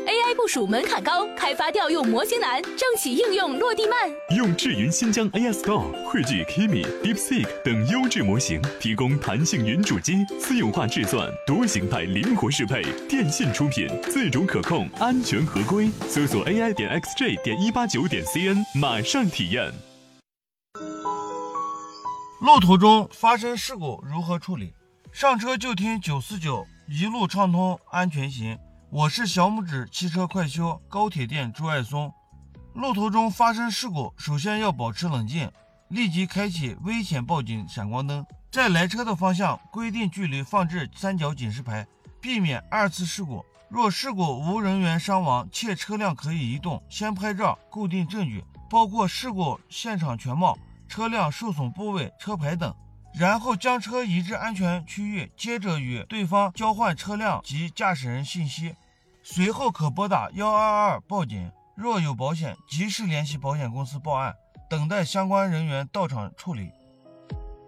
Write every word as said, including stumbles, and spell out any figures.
A I 部署门槛高，开发调用模型难，政企应用落地慢。 用智云新疆 A I Store 汇聚 Kimi、DeepSeek 等优质模型，提供弹性云主机、私有化制算、多形态灵活适配。电信出品，自主可控，安全合规。搜索 A I 点 X J 点一八九点 C N， 马上体验。 路途中发生事故如何处理？上车就听九四九，一路畅通，安全行。我是小拇指汽车快修高铁店朱爱松。路途中发生事故，首先要保持冷静，立即开启危险报警闪光灯，在来车的方向规定距离放置三角警示牌，避免二次事故。若事故无人员伤亡且车辆可以移动，先拍照固定证据，包括事故现场全貌、车辆受损部位、车牌等，然后将车移至安全区域，接着与对方交换车辆及驾驶人信息，随后可拨打一二二报警。若有保险，及时联系保险公司报案，等待相关人员到场处理。